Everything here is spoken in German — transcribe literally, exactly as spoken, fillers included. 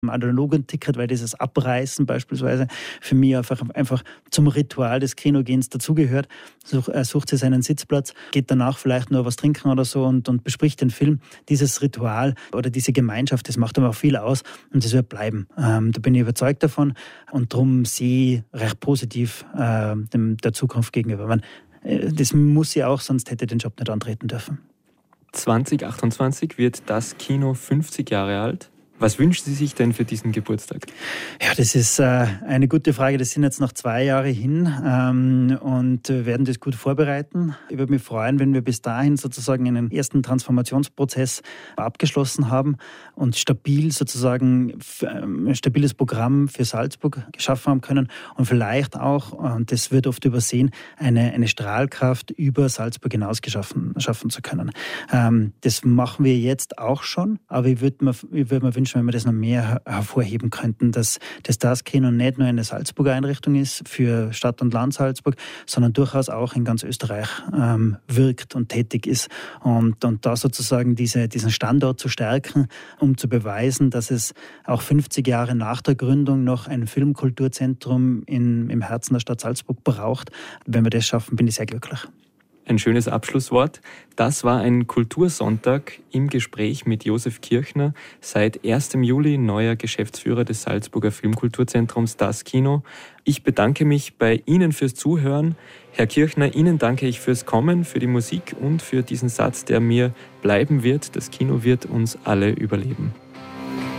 analogen Ticket, weil dieses Abreißen beispielsweise für mich einfach, einfach zum Ritual des Kinogehens dazugehört. Such, er sucht sich seinen Sitzplatz, geht danach vielleicht nur was trinken oder so und, und bespricht den Film. Dieses Ritual oder diese Gemeinschaft, das macht aber auch viel aus und das wird bleiben. Ähm, da bin ich überzeugt davon und darum sehe ich recht positiv äh, dem, der Zukunft gegenüber. Man, äh, das muss ich auch, sonst hätte ich den Job nicht antreten dürfen. zwanzig achtundzwanzig wird das Kino fünfzig Jahre alt. Was wünschen Sie sich denn für diesen Geburtstag? Ja, das ist äh, eine gute Frage. Das sind jetzt noch zwei Jahre hin ähm, und wir werden das gut vorbereiten. Ich würde mich freuen, wenn wir bis dahin sozusagen einen ersten Transformationsprozess abgeschlossen haben und stabil sozusagen ein stabiles Programm für Salzburg geschaffen haben können und vielleicht auch, und das wird oft übersehen, eine, eine Strahlkraft über Salzburg hinaus geschaffen schaffen zu können. Ähm, das machen wir jetzt auch schon, aber ich würde mir, ich würde mir wünschen, wenn wir das noch mehr hervorheben könnten, dass das Stars-Kino nicht nur eine Salzburger Einrichtung ist für Stadt und Land Salzburg, sondern durchaus auch in ganz Österreich ähm, wirkt und tätig ist. Und, und da sozusagen diese, diesen Standort zu stärken, um zu beweisen, dass es auch fünfzig Jahre nach der Gründung noch ein Filmkulturzentrum in, im Herzen der Stadt Salzburg braucht. Wenn wir das schaffen, bin ich sehr glücklich. Ein schönes Abschlusswort. Das war ein Kultursonntag im Gespräch mit Josef Kirchner, seit ersten Juli neuer Geschäftsführer des Salzburger Filmkulturzentrums Stars-Kino. Ich bedanke mich bei Ihnen fürs Zuhören. Herr Kirchner, Ihnen danke ich fürs Kommen, für die Musik und für diesen Satz, der mir bleiben wird. Das Kino wird uns alle überleben.